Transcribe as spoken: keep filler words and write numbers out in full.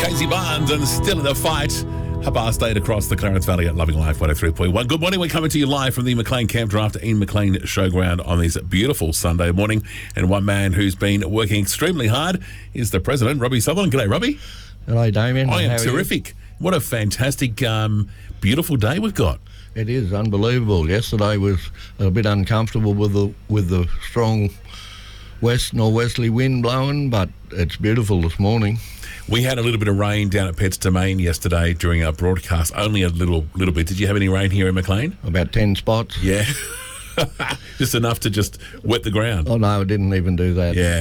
Casey Barnes and still in the fight. Habar State across the Clarence Valley at Loving Life one oh three point one. Good morning. We're coming to you live from the McLean Camp Draft Ian McLean Showground on this beautiful Sunday morning. And one man who's been working extremely hard is the President, Robbie Sutherland. G'day, Robbie. Hello, Damien. I am How terrific. What a fantastic, um, beautiful day we've got. It is unbelievable. Yesterday was a bit uncomfortable with the with the strong west northwesterly wind blowing, but it's beautiful this morning. We had a little bit of rain down at Pets Domain yesterday during our broadcast, only a little little bit. Did you have any rain here in McLean? About ten spots. Yeah. Just enough to just wet the ground. Oh, no, I didn't even do that. Yeah.